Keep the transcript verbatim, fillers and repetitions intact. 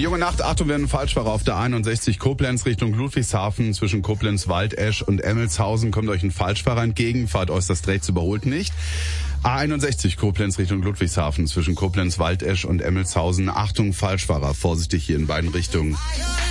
Junge Nacht, Achtung, wir haben einen Falschfahrer auf der einundsechzig Koblenz Richtung Ludwigshafen. Zwischen Koblenz, Waldesch und Emmelshausen kommt euch ein Falschfahrer entgegen. Fahrt äußerst rechts, überholt nicht. A einundsechzig Koblenz Richtung Ludwigshafen. Zwischen Koblenz, Waldesch und Emmelshausen. Achtung, Falschfahrer. Vorsichtig hier in beiden Richtungen.